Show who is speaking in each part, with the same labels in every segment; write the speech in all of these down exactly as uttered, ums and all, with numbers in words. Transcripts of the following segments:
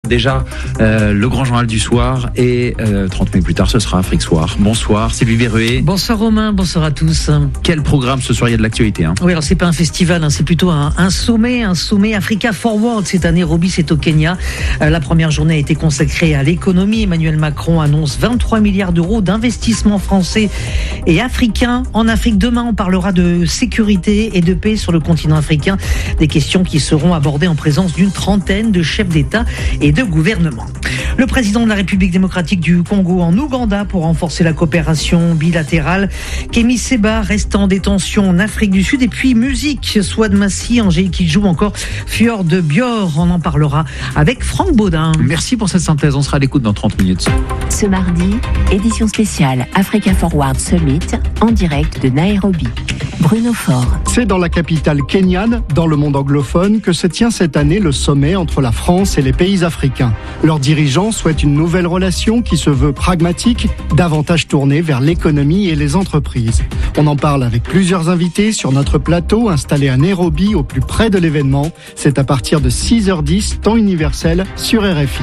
Speaker 1: Déjà, euh, le grand journal du soir et euh, trente minutes plus tard, ce sera Afrique Soir. Bonsoir, Sylvie Verruet.
Speaker 2: Bonsoir Romain, bonsoir à tous.
Speaker 1: Quel programme ce soir, il y a de l'actualité hein.
Speaker 2: Oui, alors c'est pas un festival, hein, c'est plutôt un, un sommet, un sommet Africa Forward. C'est à Nairobi, c'est au Kenya. Euh, la première journée a été consacrée à l'économie. Emmanuel Macron annonce vingt-trois milliards d'euros d'investissements français et africains en Afrique. Demain, on parlera de sécurité et de paix sur le continent africain. Des questions qui seront abordées en présence d'une trentaine de chefs d'État et de gouvernement. Le président de la République démocratique du Congo en Ouganda pour renforcer la coopération bilatérale. Kémy Séba reste en détention en Afrique du Sud. Et puis musique, Swad Massi, Angélique Kidjo, encore Fjord de Bior. On en parlera avec Franck Baudin.
Speaker 1: Merci pour cette synthèse, on sera à l'écoute dans trente minutes.
Speaker 3: Ce mardi, édition spéciale Africa Forward Summit en direct de Nairobi. Bruno Faure.
Speaker 4: C'est dans la capitale kenyane, dans le monde anglophone, que se tient cette année le sommet entre la France et les pays africains. Leurs dirigeants souhaitent une nouvelle relation qui se veut pragmatique, davantage tournée vers l'économie et les entreprises. On en parle avec plusieurs invités sur notre plateau installé à Nairobi, au plus près de l'événement. C'est à partir de six heures dix, temps universel, sur R F I.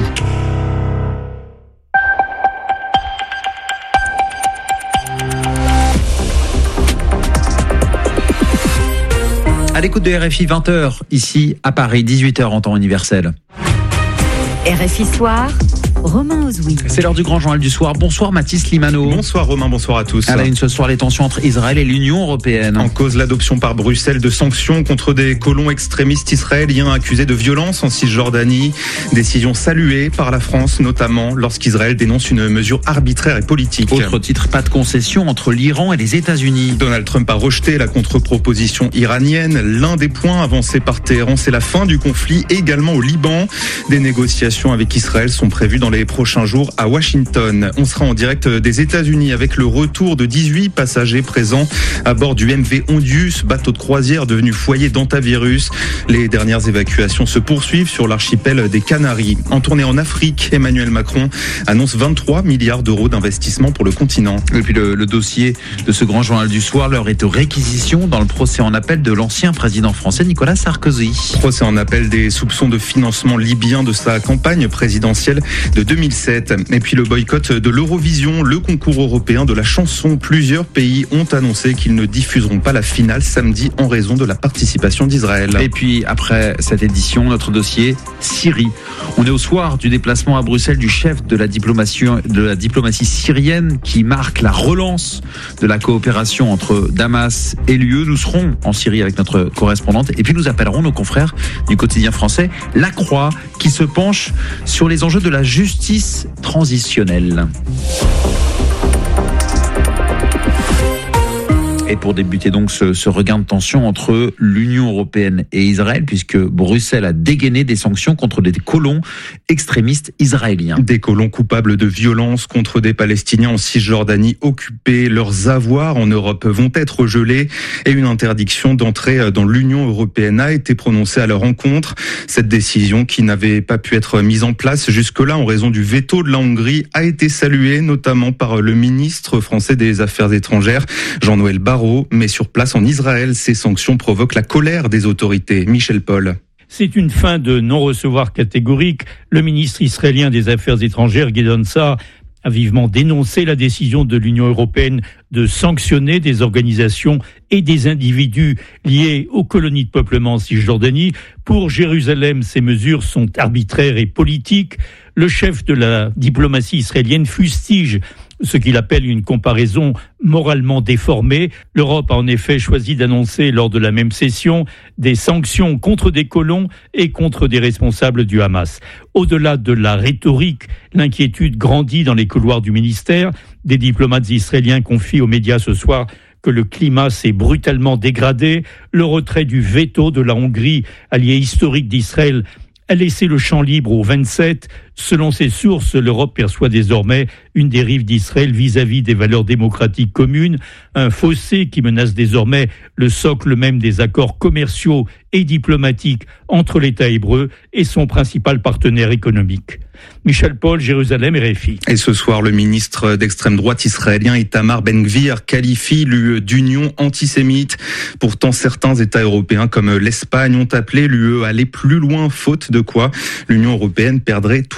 Speaker 1: À l'écoute de R F I, vingt heures, ici à Paris, dix-huit heures en temps universel.
Speaker 3: R F I Soir, Romain Ozoui.
Speaker 1: C'est l'heure du grand journal du soir. Bonsoir Mathis Limano.
Speaker 5: Bonsoir Romain, bonsoir à tous.
Speaker 1: À la une ce soir, les tensions entre Israël et l'Union européenne.
Speaker 5: En cause l'adoption par Bruxelles de sanctions contre des colons extrémistes israéliens accusés de violence en Cisjordanie. Décision saluée par la France, notamment lorsqu'Israël dénonce une mesure arbitraire et politique.
Speaker 1: Autre titre, pas de concession entre l'Iran et les États-Unis.
Speaker 5: Donald Trump a rejeté la contre-proposition iranienne. L'un des points avancés par Téhéran, c'est la fin du conflit, également au Liban. Des négociations avec Israël sont prévues dans les prochains jours à Washington. On sera en direct des États-Unis avec le retour de dix-huit passagers présents à bord du M V Ondius, bateau de croisière devenu foyer d'antavirus. Les dernières évacuations se poursuivent sur l'archipel des Canaries. En tournée en Afrique, Emmanuel Macron annonce vingt-trois milliards d'euros d'investissement pour le continent.
Speaker 1: Et puis le, le dossier de ce grand journal du soir, l'heure est aux réquisitions dans le procès en appel de l'ancien président français Nicolas Sarkozy.
Speaker 5: Procès en appel des soupçons de financement libyen de sa campagne présidentielle de deux mille sept. Et puis le boycott de l'Eurovision, le concours européen de la chanson. Plusieurs pays ont annoncé qu'ils ne diffuseront pas la finale samedi en raison de la participation d'Israël.
Speaker 1: Et puis après cette édition, notre dossier Syrie. On est au soir du déplacement à Bruxelles du chef de la diplomatie, de la diplomatie syrienne qui marque la relance de la coopération entre Damas et l'U E. Nous serons en Syrie avec notre correspondante et puis nous appellerons nos confrères du quotidien français La Croix qui se penche sur les enjeux de la justice transitionnelle. Et pour débuter donc ce, ce regain de tension entre l'Union européenne et Israël, puisque Bruxelles a dégainé des sanctions contre des colons extrémistes israéliens.
Speaker 5: Des colons coupables de violence contre des Palestiniens en Cisjordanie occupés. Leurs avoirs en Europe vont être gelés et une interdiction d'entrée dans l'Union européenne a été prononcée à leur encontre. Cette décision, qui n'avait pas pu être mise en place jusque-là en raison du veto de la Hongrie, a été saluée notamment par le ministre français des Affaires étrangères, Jean-Noël Barrot. Mais sur place en Israël, ces sanctions provoquent la colère des autorités. Michel Paul.
Speaker 6: C'est une fin de non-recevoir catégorique. Le ministre israélien des Affaires étrangères, Gideon Saar, a vivement dénoncé la décision de l'Union européenne de sanctionner des organisations et des individus liés aux colonies de peuplement en Cisjordanie. Pour Jérusalem, ces mesures sont arbitraires et politiques. Le chef de la diplomatie israélienne fustige ce qu'il appelle une comparaison moralement déformée. L'Europe a en effet choisi d'annoncer lors de la même session des sanctions contre des colons et contre des responsables du Hamas. Au-delà de la rhétorique, l'inquiétude grandit dans les couloirs du ministère. Des diplomates israéliens confient aux médias ce soir que le climat s'est brutalement dégradé. Le retrait du veto de la Hongrie, allié historique d'Israël, a laissé le champ libre aux vingt-sept. Selon ces sources, l'Europe perçoit désormais une dérive d'Israël vis-à-vis des valeurs démocratiques communes, un fossé qui menace désormais le socle même des accords commerciaux et diplomatiques entre l'État hébreu et son principal partenaire économique. Michel Paul, Jérusalem, R F I.
Speaker 5: Et ce soir, le ministre d'extrême droite israélien Itamar Ben-Gvir qualifie l'U E d'union antisémite. Pourtant, certains États européens comme l'Espagne ont appelé l'U E à aller plus loin, faute de quoi l'Union européenne perdrait tout